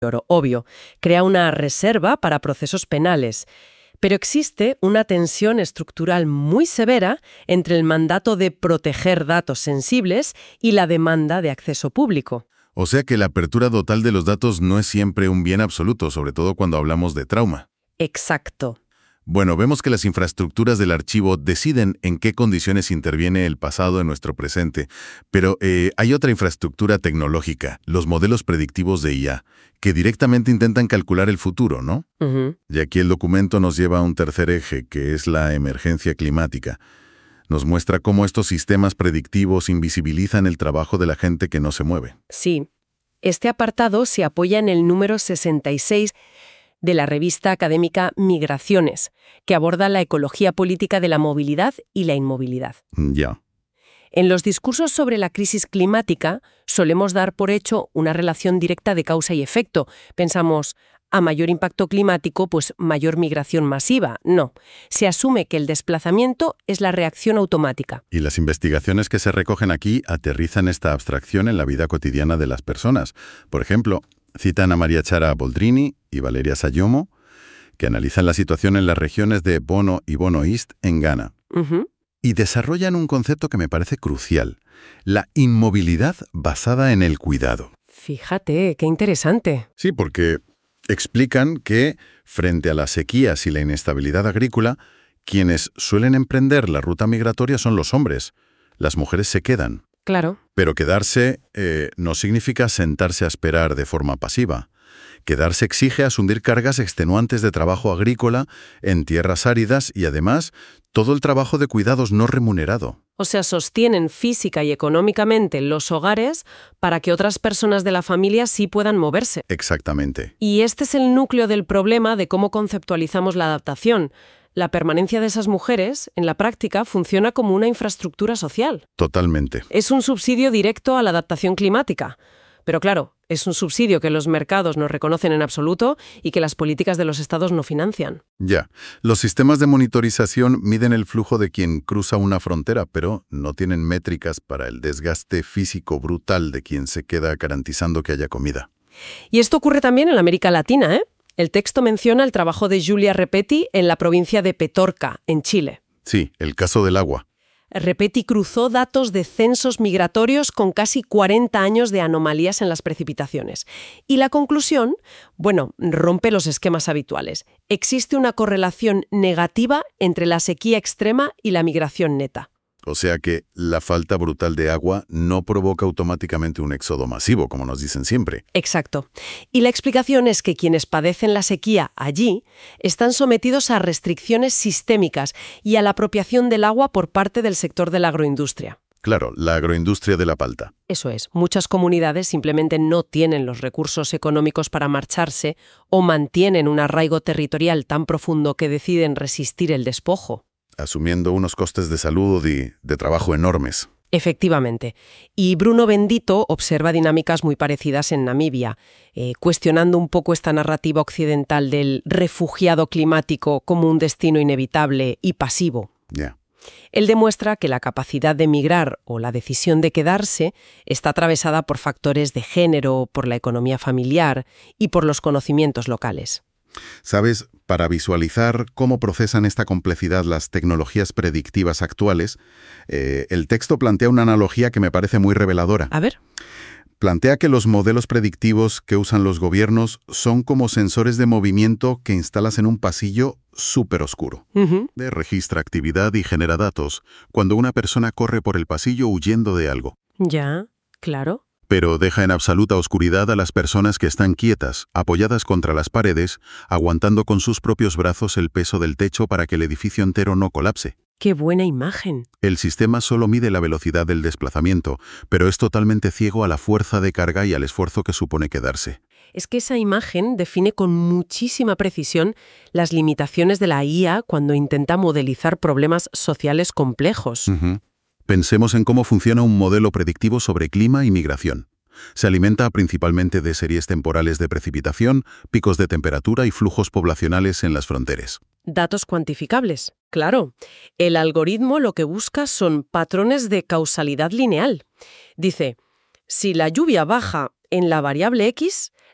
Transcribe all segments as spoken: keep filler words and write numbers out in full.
oro, obvio, crea una reserva para procesos penales. Pero existe una tensión estructural muy severa entre el mandato de proteger datos sensibles y la demanda de acceso público. O sea que la apertura total de los datos no es siempre un bien absoluto, sobre todo cuando hablamos de trauma. Exacto. Bueno, vemos que las infraestructuras del archivo deciden en qué condiciones interviene el pasado en nuestro presente, pero eh, hay otra infraestructura tecnológica, los modelos predictivos de I A, que directamente intentan calcular el futuro, ¿no? Uh-huh. Y aquí el documento nos lleva a un tercer eje, que es la emergencia climática. Nos muestra cómo estos sistemas predictivos invisibilizan el trabajo de la gente que no se mueve. Sí. Este apartado se apoya en el número sesenta y seis de la revista académica Migraciones, que aborda la ecología política de la movilidad y la inmovilidad. Ya. En los discursos sobre la crisis climática solemos dar por hecho una relación directa de causa y efecto. Pensamos, a mayor impacto climático, pues mayor migración masiva. No, se asume que el desplazamiento es la reacción automática. Y las investigaciones que se recogen aquí aterrizan esta abstracción en la vida cotidiana de las personas. Por ejemplo, citan a María Chara Boldrini y Valeria Sayomo, que analizan la situación en las regiones de Bono y Bono East en Ghana. Uh-huh. Y desarrollan un concepto que me parece crucial, la inmovilidad basada en el cuidado. Fíjate, qué interesante. Sí, porque explican que, frente a las sequías y la inestabilidad agrícola, quienes suelen emprender la ruta migratoria son los hombres. Las mujeres se quedan. Claro. Pero quedarse eh, no significa sentarse a esperar de forma pasiva. Quedarse exige asumir cargas extenuantes de trabajo agrícola en tierras áridas y, además, todo el trabajo de cuidados no remunerado. O sea, sostienen física y económicamente los hogares para que otras personas de la familia sí puedan moverse. Exactamente. Y este es el núcleo del problema de cómo conceptualizamos la adaptación. La permanencia de esas mujeres, en la práctica, funciona como una infraestructura social. Totalmente. Es un subsidio directo a la adaptación climática. Pero claro, es un subsidio que los mercados no reconocen en absoluto y que las políticas de los estados no financian. Ya. Los sistemas de monitorización miden el flujo de quien cruza una frontera, pero no tienen métricas para el desgaste físico brutal de quien se queda garantizando que haya comida. Y esto ocurre también en América Latina, ¿eh? El texto menciona el trabajo de Julia Repetti en la provincia de Petorca, en Chile. Sí, el caso del agua. Repetti cruzó datos de censos migratorios con casi cuarenta años de anomalías en las precipitaciones. Y la conclusión, bueno, rompe los esquemas habituales. Existe una correlación negativa entre la sequía extrema y la migración neta. O sea que la falta brutal de agua no provoca automáticamente un éxodo masivo, como nos dicen siempre. Exacto. Y la explicación es que quienes padecen la sequía allí están sometidos a restricciones sistémicas y a la apropiación del agua por parte del sector de la agroindustria. Claro, la agroindustria de la palta. Eso es. Muchas comunidades simplemente no tienen los recursos económicos para marcharse o mantienen un arraigo territorial tan profundo que deciden resistir el despojo. Asumiendo unos costes de salud y de trabajo enormes. Efectivamente. Y Bruno Bendito observa dinámicas muy parecidas en Namibia, eh, cuestionando un poco esta narrativa occidental del refugiado climático como un destino inevitable y pasivo. Ya. Yeah. Él demuestra que la capacidad de migrar o la decisión de quedarse está atravesada por factores de género, por la economía familiar y por los conocimientos locales. ¿Sabes? Para visualizar cómo procesan esta complejidad las tecnologías predictivas actuales, eh, el texto plantea una analogía que me parece muy reveladora. A ver. Plantea que los modelos predictivos que usan los gobiernos son como sensores de movimiento que instalas en un pasillo súper oscuro. Uh-huh. Registra actividad y genera datos cuando una persona corre por el pasillo huyendo de algo. Ya, claro. Pero deja en absoluta oscuridad a las personas que están quietas, apoyadas contra las paredes, aguantando con sus propios brazos el peso del techo para que el edificio entero no colapse. ¡Qué buena imagen! El sistema solo mide la velocidad del desplazamiento, pero es totalmente ciego a la fuerza de carga y al esfuerzo que supone quedarse. Es que esa imagen define con muchísima precisión las limitaciones de la I A cuando intenta modelizar problemas sociales complejos. Uh-huh. Pensemos en cómo funciona un modelo predictivo sobre clima y migración. Se alimenta principalmente de series temporales de precipitación, picos de temperatura y flujos poblacionales en las fronteras. Datos cuantificables, claro. El algoritmo lo que busca son patrones de causalidad lineal. Dice, si la lluvia baja en la variable X,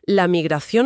la migración